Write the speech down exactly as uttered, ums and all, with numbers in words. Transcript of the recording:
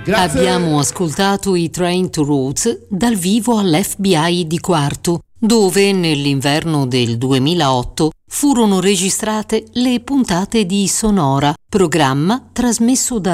Grazie. Abbiamo ascoltato i Train to Roots dal vivo all'F B I di Quartu, dove nell'inverno del duemilaotto furono registrate le puntate di Sonora, programma trasmesso da